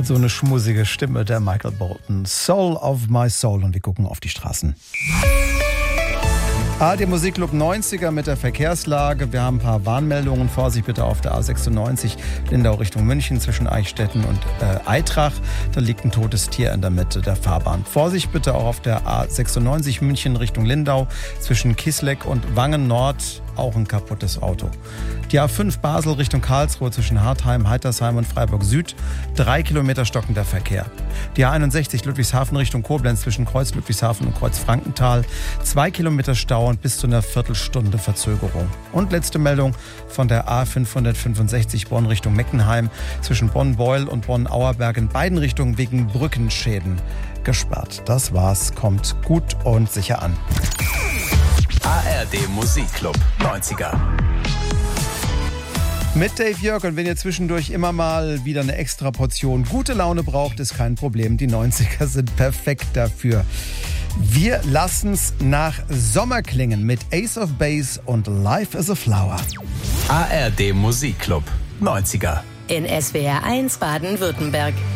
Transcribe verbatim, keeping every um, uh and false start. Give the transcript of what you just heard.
So eine schmussige Stimme, der Michael Bolton. Soul of my soul. Und wir gucken auf die Straßen. A R D Musikclub neunziger mit der Verkehrslage. Wir haben ein paar Warnmeldungen. Vorsicht bitte auf der A sechsundneunzig Lindau Richtung München zwischen Eichstätten und äh, Eitrach. Da liegt ein totes Tier in der Mitte der Fahrbahn. Vorsicht bitte auch auf der A sechsundneunzig München Richtung Lindau zwischen Kisleck und Wangen Nord. Auch ein kaputtes Auto. Die A fünf Basel Richtung Karlsruhe zwischen Hartheim, Heitersheim und Freiburg Süd. Drei Kilometer stockender Verkehr. Die A einundsechzig Ludwigshafen Richtung Koblenz zwischen Kreuz Ludwigshafen und Kreuz Frankenthal. Zwei Kilometer Stau und bis zu einer Viertelstunde Verzögerung. Und letzte Meldung von der A fünfhundertfünfundsechzig Bonn Richtung Meckenheim zwischen Bonn-Beuel und Bonn-Auerberg in beiden Richtungen wegen Brückenschäden gesperrt. Das war's. Kommt gut und sicher an. A R D Musikclub neunziger. Mit Dave Jörg, und wenn ihr zwischendurch immer mal wieder eine extra Portion gute Laune braucht, ist kein Problem. Die neunziger sind perfekt dafür. Wir lassen's nach Sommer klingen mit Ace of Base und Life is a Flower. A R D Musikclub neunziger. In S W R eins Baden-Württemberg.